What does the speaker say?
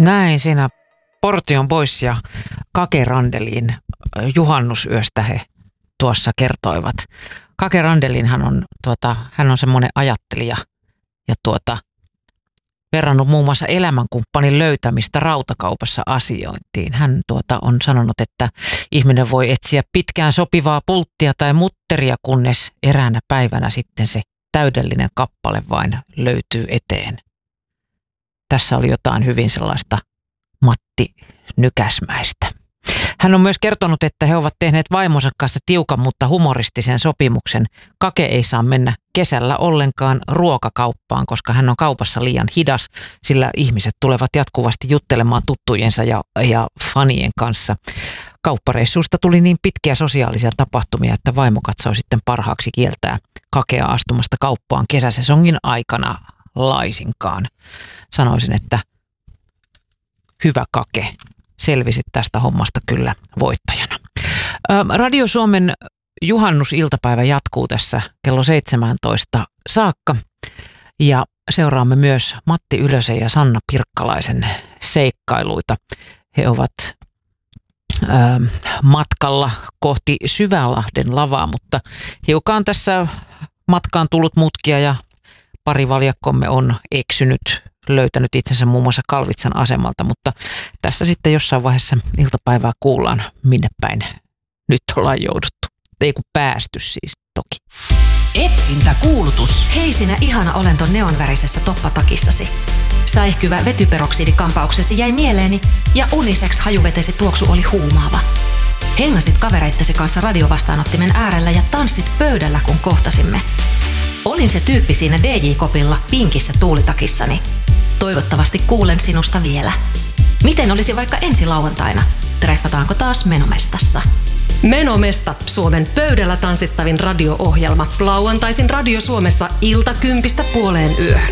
Näin siinä Portion Boys ja Kake Randelin juhannusyöstä he tuossa kertoivat. Kake Randelinhan on, hän on semmoinen ajattelija ja verrannut muun muassa elämänkumppanin löytämistä rautakaupassa asiointiin. Hän on sanonut, että ihminen voi etsiä pitkään sopivaa pulttia tai mutteria, kunnes eräänä päivänä sitten se täydellinen kappale vain löytyy eteen. Tässä oli jotain hyvin sellaista Matti Nykäsmäistä. Hän on myös kertonut, että he ovat tehneet vaimonsa kanssa tiukan, mutta humoristisen sopimuksen. Kake ei saa mennä kesällä ollenkaan ruokakauppaan, koska hän on kaupassa liian hidas, sillä ihmiset tulevat jatkuvasti juttelemaan tuttujensa ja fanien kanssa. Kauppareissuista tuli niin pitkiä sosiaalisia tapahtumia, että vaimo katsoi sitten parhaaksi kieltää Kakea astumasta kauppaan kesäsesongin aikana laisinkaan. Sanoisin, että hyvä Kake. Selvisit tästä hommasta kyllä voittajana. Radio Suomen juhannusiltapäivä jatkuu tässä kello 17 saakka ja seuraamme myös Matti Ylösen ja Sanna Pirkkalaisen seikkailuita. He ovat matkalla kohti Syvälahden lavaa, mutta hiukan tässä matkaan tullut mutkia ja parivaljakkomme on eksynyt, löytänyt itsensä muun muassa Kalvitsan asemalta, mutta tässä sitten jossain vaiheessa iltapäivää kuullaan, minne päin nyt ollaan jouduttu. Ei kun päästy siis toki. Etsintäkuulutus. Hei sinä ihana olento neonvärisessä toppatakissasi. Säihkyvä vetyperoksidikampauksesi jäi mieleeni ja unisex hajuvetesi tuoksu oli huumaava. Hengasit kavereittesi kanssa radiovastaanottimen äärellä ja tanssit pöydällä, kun kohtasimme. Olin se tyyppi siinä DJ-kopilla pinkissä tuulitakissani. Toivottavasti kuulen sinusta vielä. Miten olisi vaikka ensi lauantaina? Treffataanko taas Menomestassa? Menomesta, Suomen pöydällä tanssittavin radio-ohjelma. Lauantaisin Radio Suomessa 1:00–2:00.